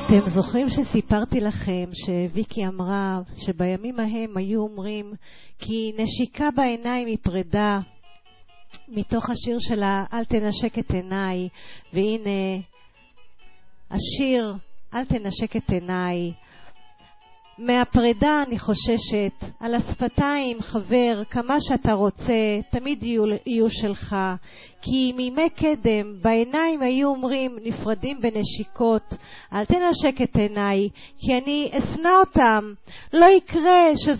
אתם זוכרים שסיפרתי לכם שוויקי אמרה שבימים ההם היו אומרים כי נשיקה בעיניים היא פרידה, מתוך השיר שלה אל תנשק את עיניי. והנה השיר אל תנשק את עיניי. מהפרידה אני חוששת, על השפתיים חבר, כמה שאתה רוצה, תמיד יהיו שלך. כי מימי קדם בעיניים היו אומרים נפרדים בנשיקות, אל תנשק את עיניי, כי אני אסנע אותם. לא יקרה